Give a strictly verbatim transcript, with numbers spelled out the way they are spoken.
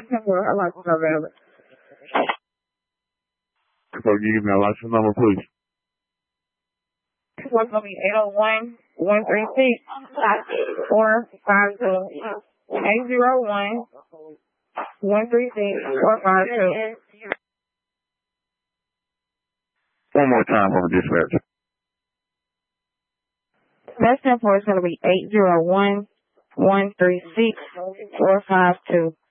Her license not valid. So give me a license number, please. It's going to be eight oh one, one three six, four five two. eight oh one, one three six, four five two. One more time from the dispatch. That's ten four is going to be eight oh one, one three six, four five two.